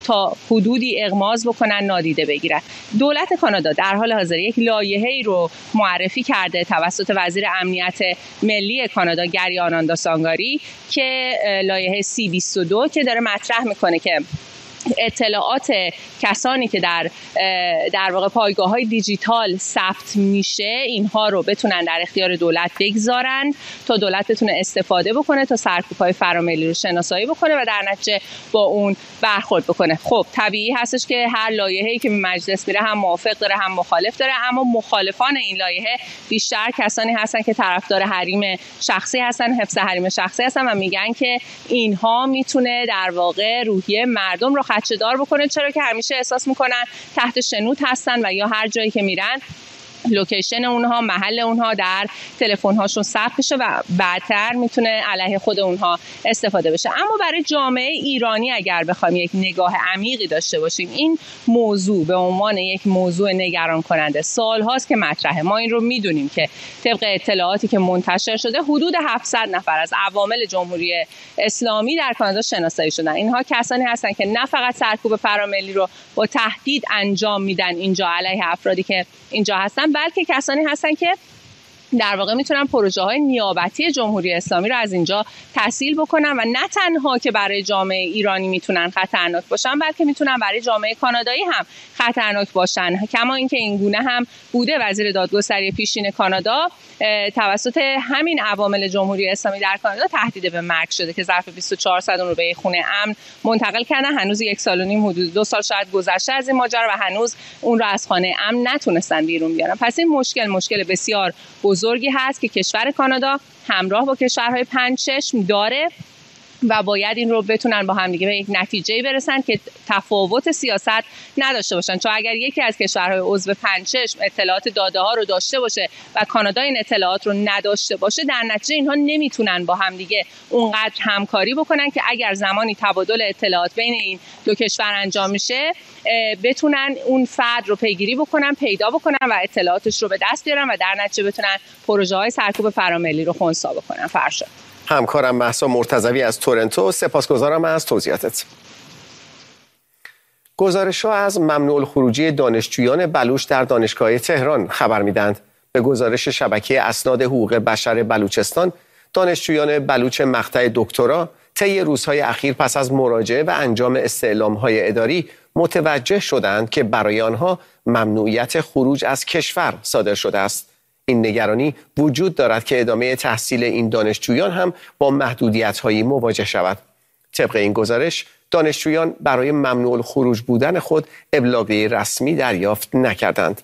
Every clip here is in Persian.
تا حدودی اغماض بکنن، نادیده بگیرن. دولت کانادا در حال حاضر یک لایحه‌ای رو معرفی کرده توسط وزیر امنیت ملی کانادا گری آناندا سانگاری که لایحه C22 که داره مطرح میکنه که اطلاعات کسانی که در واقع پایگاه‌های دیجیتال ثبت میشه اینها رو بتونن در اختیار دولت بگذارن تا دولت بتونه استفاده بکنه تا سرکوب‌های فراملی رو شناسایی بکنه و در نتیجه با اون برخورد بکنه. خب طبیعی هستش که هر لایحه‌ای که به مجلس میره هم موافق داره هم مخالف داره، اما مخالفان این لایحه بیشتر کسانی هستن که طرفدار حریم شخصی هستن، حفظ حریم شخصی هستن و میگن که اینها میتونه در واقع روحیه مردم رو خدشه‌دار بکنه، چرا که همیشه احساس میکنن تحت شنود هستن و یا هر جایی که میرن لوکیشن اونها، محل اونها در تلفن هاشون ثبت بشه و بعدتر میتونه علیه خود اونها استفاده بشه. اما برای جامعه ایرانی اگر بخوایم یک نگاه عمیقی داشته باشیم، این موضوع به عنوان یک موضوع نگران کننده سالهاست که مطرحه. ما این رو میدونیم که طبق اطلاعاتی که منتشر شده حدود 700 نفر از عوامل جمهوری اسلامی در کانادا شناسایی شدن. اینها کسانی هستن که نه فقط سرکوب فراملی رو با تهدید انجام میدن اینجا علیه افرادی که اینجا هستن، بلکه کسانی هستن که در واقع میتونن پروژه های نیابتی جمهوری اسلامی رو از اینجا تسهیل بکنن و نه تنها که برای جامعه ایرانی میتونن خطرناک باشن، بلکه میتونن برای جامعه کانادایی هم خطرناک باشن. کما اینکه این گونه هم بوده. وزیر دادگستری پیشین کانادا توسط همین عوامل جمهوری اسلامی در کانادا تهدید به مرگ شده که ظرف 24 ساعت اون رو به خونه امن منتقل کردن. هنوز 1 سال و نیم، حدود 2 سال شاید گذشته از این ماجرا و هنوز اون رو از خانه امن نتونستن بیرون بیارن. پس این مشکل بسیار بزرگی هست که کشور کانادا همراه با کشورهای 5-6 داره و باید این رو بتونن با هم دیگه به یک نتیجه‌ای برسن که تفاوت سیاست نداشته باشن. چون اگر یکی از کشورهای عضو 5-6 اطلاعات داده ها رو داشته باشه و کانادا این اطلاعات رو نداشته باشه، در نتیجه اینها نمیتونن با هم دیگه اونقدر همکاری بکنن که اگر زمانی تبادل اطلاعات بین این دو کشور انجام میشه بتونن اون فرد رو پیگیری بکنن، پیدا بکنن و اطلاعاتش رو به دست بیارن و در نتیجه بتونن پروژه‌های سرکوب فراملی رو خنثی بکنن. فرشاد. همکارم مهسا مرتضوی از تورنتو، سپاسگزارم از توضیحاتت. گزارش‌ها از ممنوع الخروجی دانشجویان بلوچ در دانشگاه تهران خبر می‌دهند. به گزارش شبکه اسناد حقوق بشر بلوچستان، دانشجویان بلوچ مقطع دکترا طی روزهای اخیر پس از مراجعه و انجام استعلام‌های اداری متوجه شدند که برای آنها ممنوعیت خروج از کشور صادر شده است. این نگرانی وجود دارد که ادامه تحصیل این دانشجویان هم با محدودیت‌هایی مواجه شود. طبق این گزارش، دانشجویان برای ممنوع الخروج بودن خود ابلاغیه رسمی دریافت نکردند.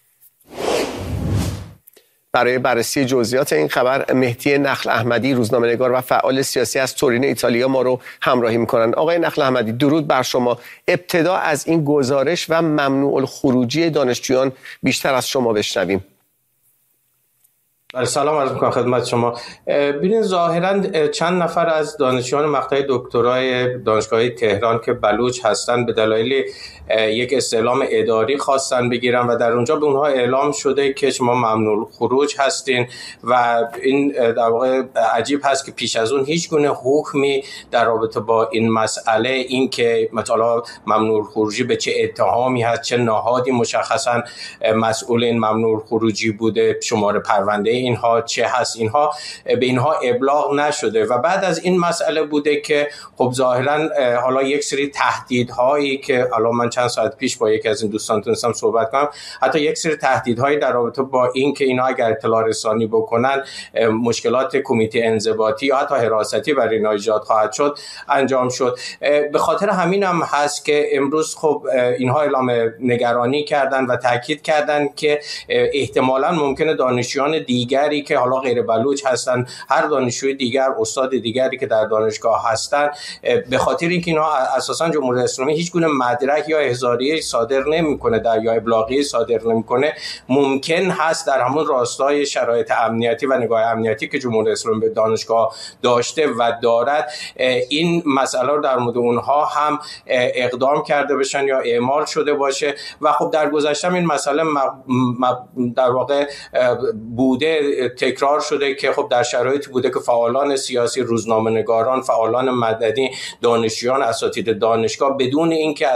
برای بررسی جزئیات این خبر، مهدی نخل احمدی، روزنامه‌نگار و فعال سیاسی از تورین ایتالیا ما رو همراهی می‌کنند. آقای نخل احمدی، درود بر شما. ابتدا از این گزارش و ممنوع الخروجی دانشجویان بیشتر از شما بشنویم. سلام عرض می‌کنم خدمت شما. ببینید ظاهراً چند نفر از دانشجویان مقطع دکترای دانشگاه تهران که بلوچ هستند به دلایل یک استعلام اداری خواستن بگیرن و در اونجا به اونها اعلام شده که شما ممنوع خروج هستین و این در واقع عجیب هست که پیش از اون هیچ گونه حکمی در رابطه با این مسئله، این که مثلا ممنوع خروجی به چه اتهامی هست، چه نهادی مشخصاً مسئول این ممنوع خروجی بوده، شماره پرونده اینها چه هست، اینها به اینها ابلاغ نشده و بعد از این مسئله بوده که خب ظاهراً حالا یک سری تهدیدهایی که حالا من چند ساعت پیش با یکی از این دوستان تونستم صحبت کنم، حتی یک سری تهدیدهایی در رابطه با این که اینا اگر اطلاع رسانی بکنن مشکلات کمیته انضباطی یا حتی حراستی برای اینا ایجاد خواهد شد انجام شد. به خاطر همین هم هست که امروز خب اینها اعلام نگرانی کردن و تاکید کردن که احتمالاً ممکنه دانشجویان دیگری که حالا غیر بلوچ هستن، هر دانشجوی دیگر، استاد دیگری که در دانشگاه هستن، به خاطر اینکه اینها اساساً جمهوری اسلامی هیچ گونه مدرک یا احضاریه صادر نمیکنه یا ابلاغیه صادر نمیکنه، ممکن هست در همون راستای شرایط امنیتی و نگاه امنیتی که جمهوری اسلامی به دانشگاه داشته و دارد این مسئله رو در مورد اونها هم اقدام کرده بشن یا اعمال شده باشه و خب در گذشته این مسئله در واقع بوده تکرار شده که خب در شرایطی بوده که فعالان سیاسی، روزنامه‌نگاران، فعالان مدنی، دانشجویان، اساتید دانشگاه بدون اینکه